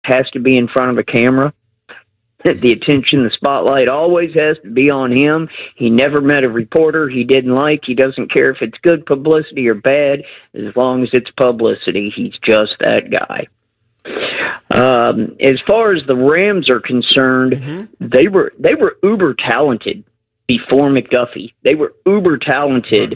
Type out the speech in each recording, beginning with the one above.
has to be in front of a camera. The attention, the spotlight always has to be on him. He never met a reporter he didn't like. He doesn't care if it's good publicity or bad, as long as it's publicity. He's just that guy. As far as the Rams are concerned, they were uber talented before McDuffie. They were uber talented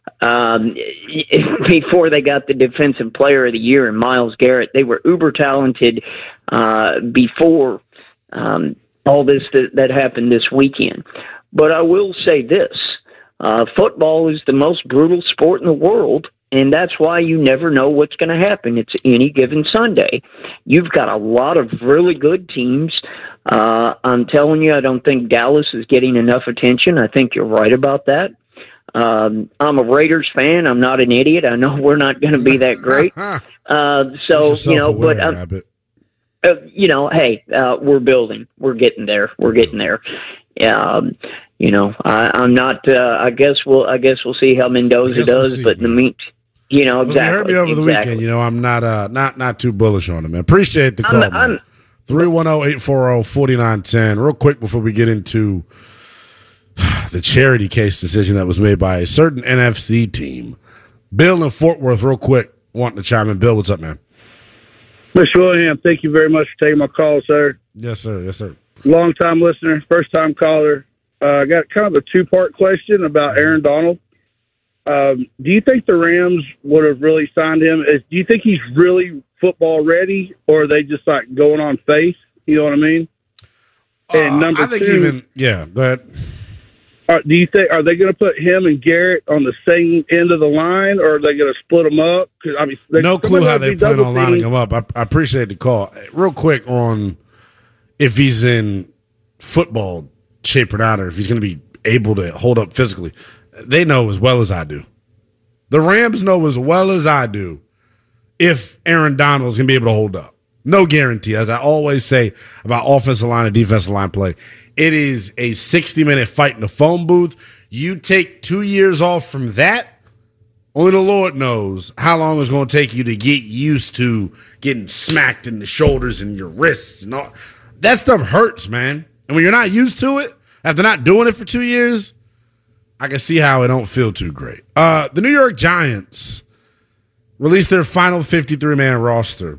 before they got the Defensive Player of the Year in Myles Garrett. They were uber talented before all this that happened this weekend. But I will say this, football is the most brutal sport in the world, and that's why you never know what's going to happen. It's any given Sunday. You've got a lot of really good teams. I'm telling you, I don't think Dallas is getting enough attention. I think you're right about that. I'm a Raiders fan. I'm not an idiot. I know we're not going to be that great. Hey, we're building. We're getting there. I'm not. I guess we'll see how Mendoza does. But in the meantime, exactly. Well, you heard me over the weekend. I'm not too bullish on him. Man. Appreciate the call. 310-840-4910. Real quick before we get into the charity case decision that was made by a certain NFC team. Bill in Fort Worth, real quick, wanting to chime in. Bill, what's up, man? Mr. William, thank you very much for taking my call, sir. Yes, sir. Yes, sir. Long-time listener, first-time caller. I got kind of a two-part question about Aaron Donald. Do you think the Rams would have really signed him? Do you think he's really football ready, or are they just like going on faith? You know what I mean? And number two, but do you think are they going to put him and Garrett on the same end of the line, or are they going to split them up? No clue how they plan on lining them up. I appreciate the call. Real quick on if he's in football shape or not, or if he's going to be able to hold up physically. They know as well as I do. The Rams know as well as I do if Aaron Donald is going to be able to hold up. No guarantee. As I always say about offensive line and defensive line play, it is a 60-minute fight in the phone booth. You take 2 years off from that, only the Lord knows how long it's going to take you to get used to getting smacked in the shoulders and your wrists and all. That stuff hurts, man. And when you're not used to it, after not doing it for 2 years, I can see how it don't feel too great. The New York Giants released their final 53-man roster.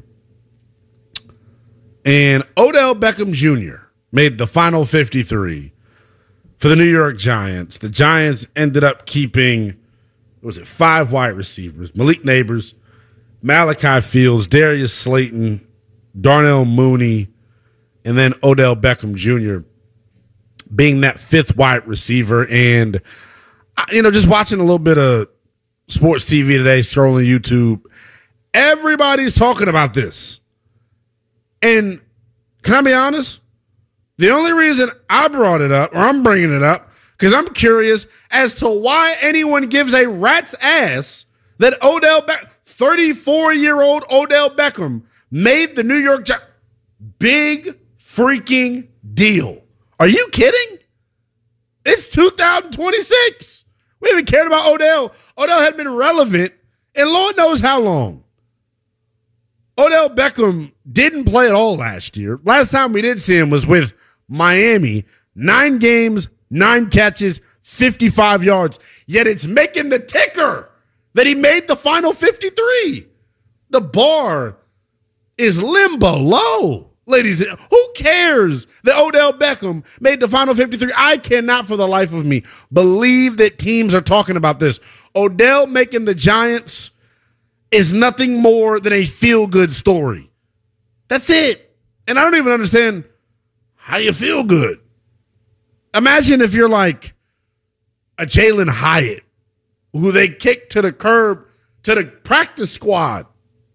And Odell Beckham Jr. made the final 53 for the New York Giants. The Giants ended up keeping, 5 wide receivers. Malik Nabers, Malachi Fields, Darius Slayton, Darnell Mooney, and then Odell Beckham Jr. being that 5th wide receiver. And, just watching a little bit of sports TV today, scrolling YouTube, everybody's talking about this. And can I be honest? The only reason I brought it up, or I'm bringing it up, because I'm curious as to why anyone gives a rat's ass that 34-year-old Odell Beckham made the New York Giants. Big freaking deal. Are you kidding? It's 2026. We haven't cared about Odell. Odell hadn't been relevant in Lord knows how long. Odell Beckham didn't play at all last year. Last time we did see him was with Miami. 9 games, 9 catches, 55 yards. Yet it's making the ticker that he made the final 53. The bar is limbo low. Ladies, who cares that Odell Beckham made the final 53? I cannot for the life of me believe that teams are talking about this. Odell making the Giants is nothing more than a feel-good story. That's it. And I don't even understand how you feel good. Imagine if you're like a Jalen Hyatt, who they kicked to the curb, to the practice squad,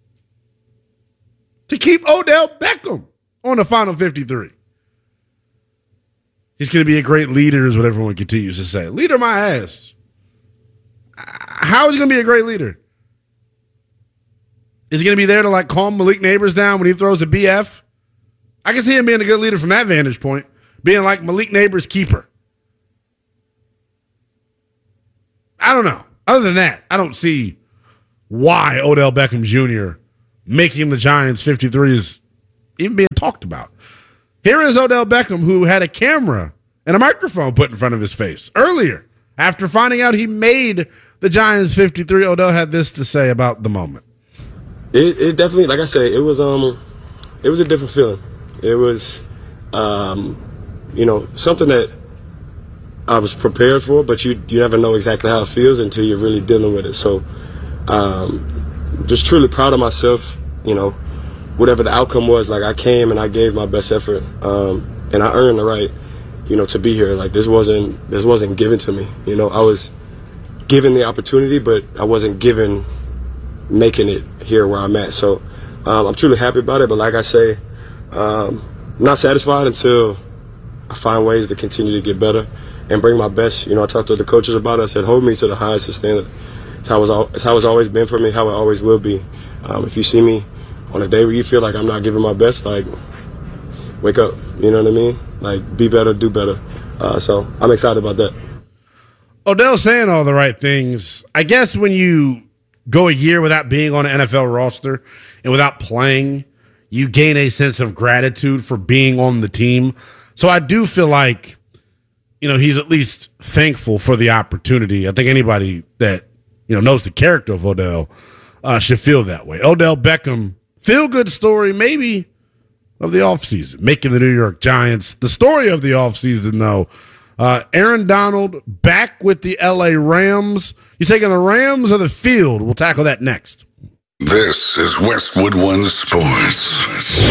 to keep Odell Beckham on the final 53. He's going to be a great leader is what everyone continues to say. Leader my ass. How is he going to be a great leader? Is he going to be there to calm Malik Nabers down when he throws a BF? I can see him being a good leader from that vantage point, being like Malik Nabers' keeper. I don't know. Other than that, I don't see why Odell Beckham Jr. making the Giants 53 is even being talked about. Here is Odell Beckham, who had a camera and a microphone put in front of his face earlier. After finding out he made the Giants 53, Odell had this to say about the moment. It definitely, like I said, it was a different feeling. It was, something that I was prepared for, but you never know exactly how it feels until you're really dealing with it. So, just truly proud of myself. Whatever the outcome was, like I came and I gave my best effort, and I earned the right, to be here. Like this wasn't given to me. I was given the opportunity, but I wasn't given making it here where I'm at. So I'm truly happy about it. But like I say, not satisfied until I find ways to continue to get better and bring my best. I talked to the coaches about it. I said, hold me to the highest standard. It's how it's always been for me, how it always will be. If you see me on a day where you feel like I'm not giving my best, like, wake up. You know what I mean? Like, be better, do better. So I'm excited about that. Odell's saying all the right things. I guess when you go a year without being on an NFL roster and without playing, you gain a sense of gratitude for being on the team. So I do feel like, he's at least thankful for the opportunity. I think anybody that, knows the character of Odell should feel that way. Odell Beckham, feel-good story maybe of the offseason, making the New York Giants. The story of the offseason, though, Aaron Donald back with the L.A. Rams. You taking the Rams or the field? We'll tackle that next. This is Westwood One Sports.